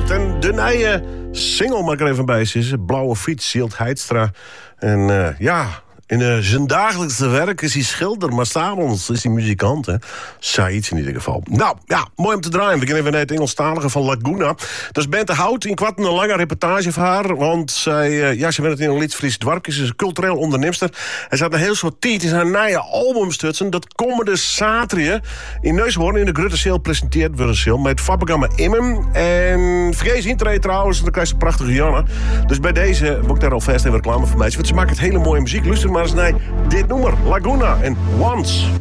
Muziekant. En de nieuwe single, maar ik er even bij is Blauwe Fiets, Sielt Heidstra. En in zijn dagelijkse werk is hij schilder, maar s'avonds is hij muzikant. Hè? Zoiets in ieder geval. Nou, ja, mooi om te draaien. We beginnen even naar het Engelstalige van Laguna. Dat is Bente Hout, in kwart een lange reportage van haar. Want ze werkt in een Lidsfries dorpje. Ze is een cultureel ondernemster. En ze had een heel soort tijd in haar nieuwe album stutsen. Dat komende zaterdag in Neushoorn in de Grutterseel presenteerd wordt. Met Fabbergamma Immen. En vergeet intreden trouwens, dan krijg je een prachtige Janne. Dus bij deze moet ik daar alvast even reclame voor mij. Want ze maakt het hele mooie muziek. Luister maar eens naar dit nummer, Laguna en Once.